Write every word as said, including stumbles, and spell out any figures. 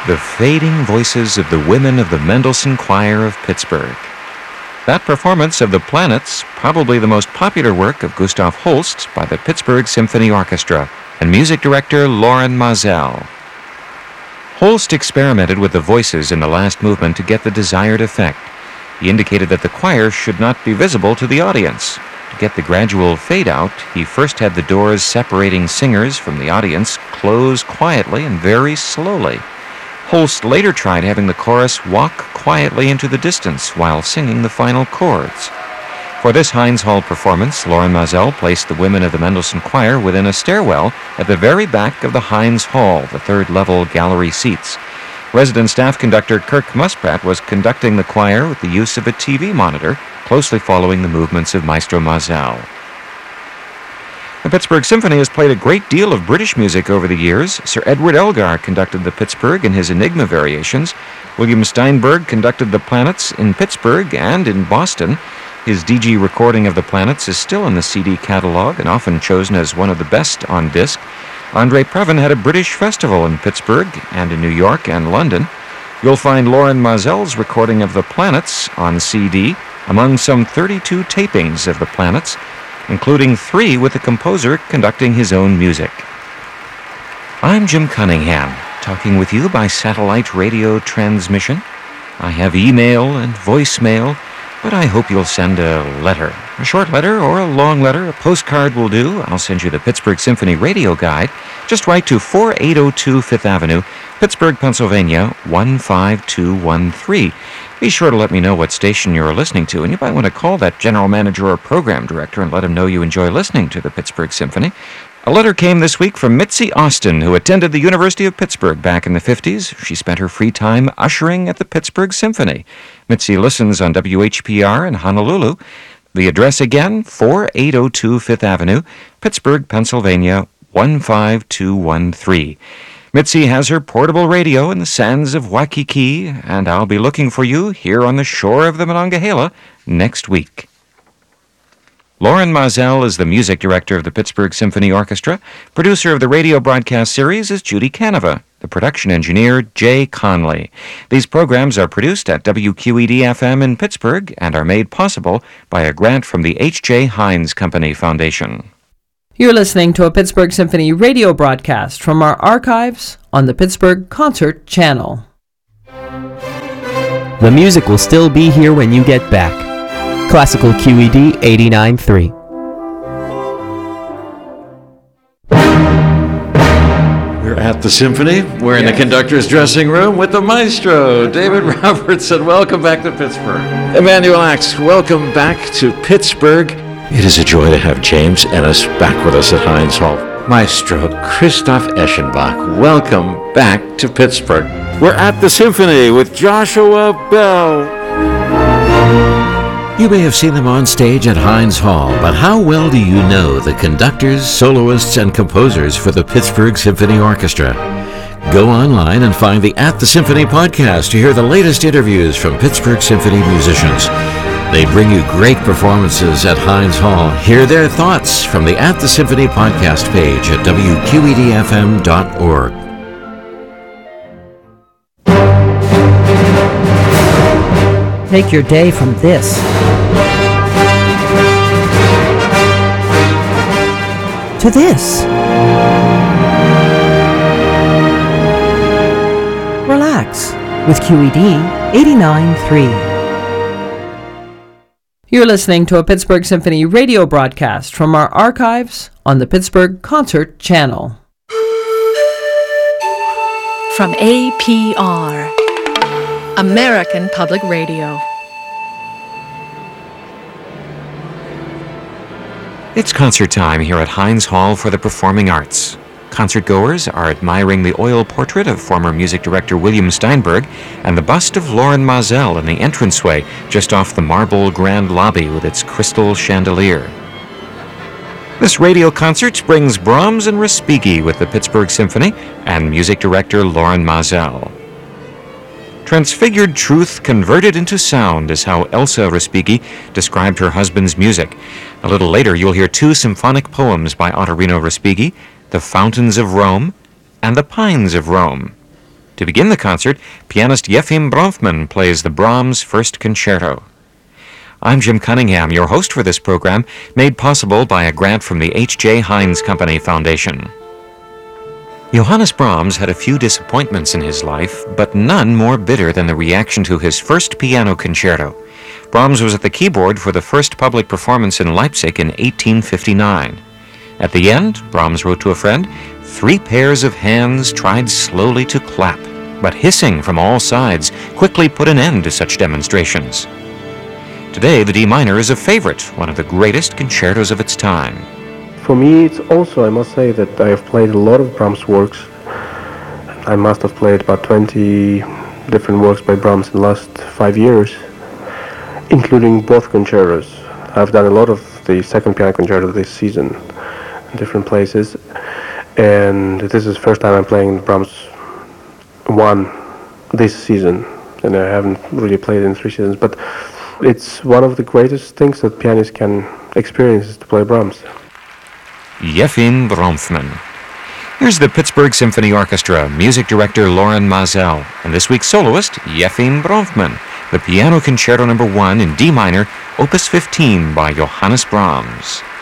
The Fading Voices of the Women of the Mendelssohn Choir of Pittsburgh. That performance of The Planets, probably the most popular work of Gustav Holst by the Pittsburgh Symphony Orchestra and music director Loren Maazel. Holst experimented with the voices in the last movement to get the desired effect. He indicated that the choir should not be visible to the audience. To get the gradual fade-out, he first had the doors separating singers from the audience close quietly and very slowly. Holst later tried having the chorus walk quietly into the distance while singing the final chords. For this Heinz Hall performance, Loren Maazel placed the women of the Mendelssohn Choir within a stairwell at the very back of the Heinz Hall, the third-level gallery seats. Resident staff conductor Kirk Musprat was conducting the choir with the use of a T V monitor, closely following the movements of Maestro Maazel. The Pittsburgh Symphony has played a great deal of British music over the years. Sir Edward Elgar conducted the Pittsburgh in his Enigma variations. William Steinberg conducted the Planets in Pittsburgh and in Boston. His D G recording of the Planets is still in the C D catalog and often chosen as one of the best on disc. Andre Previn had a British festival in Pittsburgh and in New York and London. You'll find Loren Maazel's recording of the Planets on C D among some thirty-two tapings of the Planets, including three with the composer conducting his own music. I'm Jim Cunningham, talking with you by satellite radio transmission. I have email and voicemail, but I hope you'll send a letter. A short letter or a long letter, a postcard will do. I'll send you the Pittsburgh Symphony Radio Guide. Just write to four eight zero two Fifth Avenue, Pittsburgh, Pennsylvania, one five two one three. Be sure to let me know what station you're listening to, and you might want to call that general manager or program director and let him know you enjoy listening to the Pittsburgh Symphony. A letter came this week from Mitzi Austin, who attended the University of Pittsburgh back in the fifties. She spent her free time ushering at the Pittsburgh Symphony. Mitzi listens on W H P R in Honolulu. The address again, four eight zero two Fifth Avenue, Pittsburgh, Pennsylvania, one five two one three. Mitzi has her portable radio in the sands of Waikiki, and I'll be looking for you here on the shore of the Monongahela next week. Loren Maazel is the music director of the Pittsburgh Symphony Orchestra. Producer of the radio broadcast series is Judy Canova. The production engineer, Jay Conley. These programs are produced at W Q E D F M in Pittsburgh and are made possible by a grant from the H J Heinz Company Foundation. You're listening to a Pittsburgh Symphony radio broadcast from our archives on the Pittsburgh Concert Channel. The music will still be here when you get back. Classical Q E D eighty-nine point three. We're at the Symphony. We're in yes. the conductor's dressing room with the maestro, David Robertson. Welcome back to Pittsburgh. Emanuel Axe, welcome back to Pittsburgh. It is a joy to have James Ennis back with us at Heinz Hall. Maestro Christoph Eschenbach, welcome back to Pittsburgh. We're at the Symphony with Joshua Bell. You may have seen them on stage at Heinz Hall, but how well do you know the conductors, soloists, and composers for the Pittsburgh Symphony Orchestra? Go online and find the At the Symphony podcast to hear the latest interviews from Pittsburgh Symphony musicians. They bring you great performances at Heinz Hall. Hear their thoughts from the At the Symphony podcast page at W Q E D F M dot org. Take your day from this. To this. Relax with Q E D eighty-nine point three. You're listening to a Pittsburgh Symphony radio broadcast from our archives on the Pittsburgh Concert Channel. From A P R, American Public Radio. It's concert time here at Heinz Hall for the Performing Arts. Concertgoers are admiring the oil portrait of former music director William Steinberg and the bust of Loren Maazel in the entranceway just off the marble grand lobby with its crystal chandelier. This radio concert brings Brahms and Respighi with the Pittsburgh Symphony and music director Loren Maazel. Transfigured truth converted into sound is how Elsa Respighi described her husband's music. A little later, you'll hear two symphonic poems by Ottorino Respighi, The Fountains of Rome and The Pines of Rome. To begin the concert, pianist Yefim Bronfman plays the Brahms First Concerto. I'm Jim Cunningham, your host for this program, made possible by a grant from the H J. Heinz Company Foundation. Johannes Brahms had a few disappointments in his life, but none more bitter than the reaction to his first piano concerto. Brahms was at the keyboard for the first public performance in Leipzig in eighteen fifty-nine. At the end, Brahms wrote to a friend, "Three pairs of hands tried slowly to clap, but hissing from all sides quickly put an end to such demonstrations." Today, the D minor is a favorite, one of the greatest concertos of its time. For me, it's also, I must say, that I have played a lot of Brahms works. I must have played about twenty different works by Brahms in the last five years, including both concertos. I've done a lot of the second piano concerto this season in different places, and this is the first time I'm playing Brahms one this season, and I haven't really played in three seasons, but it's one of the greatest things that pianists can experience is to play Brahms. Yefim Bronfman. Here's the Pittsburgh Symphony Orchestra, music director Loren Maazel, and this week's soloist, Yefim Bronfman, the Piano Concerto Number one in D minor, Opus fifteen by Johannes Brahms.